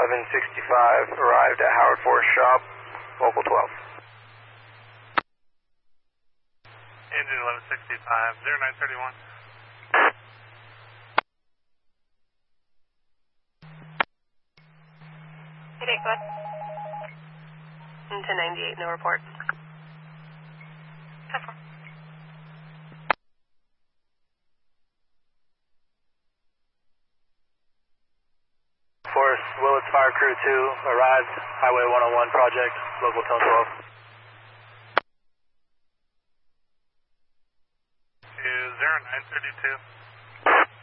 1165 arrived at Howard Forest Shop, local 12. Engine 1165, 0931. Hey, go ahead. Into 98, no report. Forest Willits Fire Crew 2 arrived, Highway 101 project, local 1012. Is 0932.